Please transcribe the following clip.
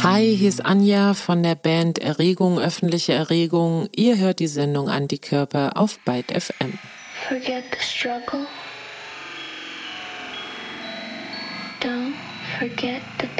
Hi, hier ist Anja von der Band Erregung, öffentliche Erregung. Ihr hört die Sendung Antikörper auf Byte FM. Forget the struggle. Don't forget the